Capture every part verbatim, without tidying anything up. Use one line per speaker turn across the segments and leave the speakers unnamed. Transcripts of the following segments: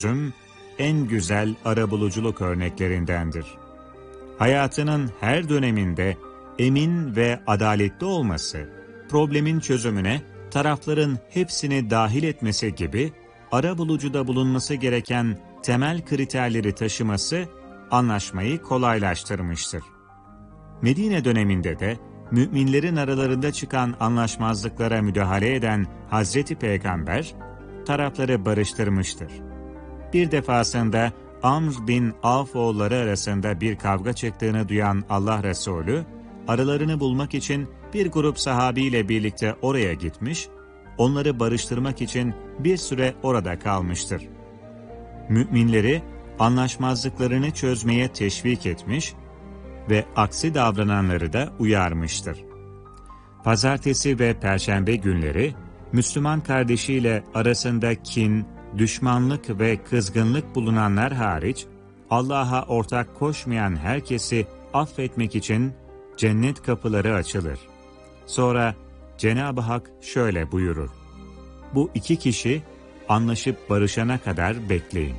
çözüm, en güzel arabuluculuk örneklerindendir. Hayatının her döneminde emin ve adaletli olması, problemin çözümüne tarafların hepsini dahil etmesi gibi arabulucuda bulunması gereken temel kriterleri taşıması anlaşmayı kolaylaştırmıştır. Medine döneminde de müminlerin aralarında çıkan anlaşmazlıklara müdahale eden Hazreti Peygamber tarafları barıştırmıştır. Bir defasında Amr bin Avf oğulları arasında bir kavga çıktığını duyan Allah Resulü, aralarını bulmak için bir grup sahabiyle birlikte oraya gitmiş, onları barıştırmak için bir süre orada kalmıştır. Müminleri anlaşmazlıklarını çözmeye teşvik etmiş ve aksi davrananları da uyarmıştır. Pazartesi ve Perşembe günleri, Müslüman kardeşiyle arasında kin, düşmanlık ve kızgınlık bulunanlar hariç, Allah'a ortak koşmayan herkesi affetmek için cennet kapıları açılır. Sonra Cenab-ı Hak şöyle buyurur: bu iki kişi anlaşıp barışana kadar bekleyin.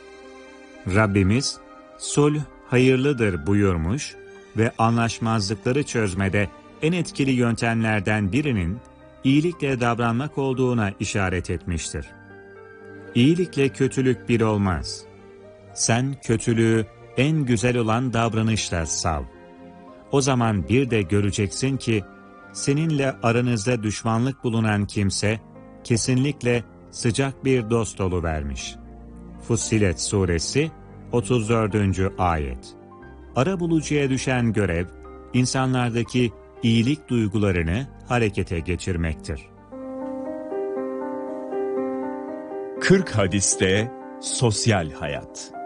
Rabbimiz, sulh hayırlıdır buyurmuş ve anlaşmazlıkları çözmede en etkili yöntemlerden birinin iyilikle davranmak olduğuna işaret etmiştir. İyilikle kötülük bir olmaz. Sen kötülüğü en güzel olan davranışla sav. O zaman bir de göreceksin ki, seninle aranızda düşmanlık bulunan kimse, kesinlikle sıcak bir dost oluvermiş. Fussilet Suresi otuz dördüncü Ayet. Arabulucuya düşen görev, insanlardaki iyilik duygularını harekete geçirmektir.
kırk hadiste sosyal hayat.